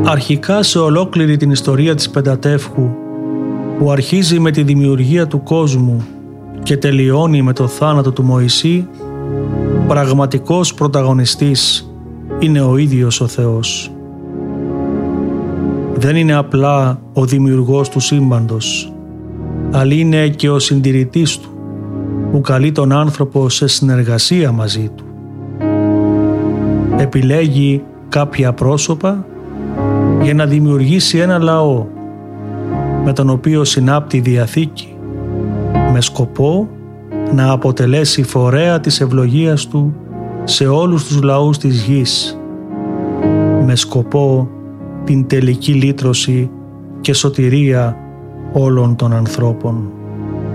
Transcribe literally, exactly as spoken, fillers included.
Αρχικά σε ολόκληρη την ιστορία της Πεντατεύχου, που αρχίζει με τη δημιουργία του κόσμου και τελειώνει με το θάνατο του Μωυσή, πραγματικός πρωταγωνιστής είναι ο ίδιος ο Θεός. Δεν είναι απλά ο δημιουργός του σύμπαντος, αλλά είναι και ο συντηρητής του, που καλεί τον άνθρωπο σε συνεργασία μαζί του. Επιλέγει κάποια πρόσωπα για να δημιουργήσει ένα λαό με τον οποίο συνάπτει διαθήκη, με σκοπό να αποτελέσει φορέα της ευλογίας του σε όλους τους λαούς της γης, με σκοπό την τελική λύτρωση και σωτηρία όλων των ανθρώπων.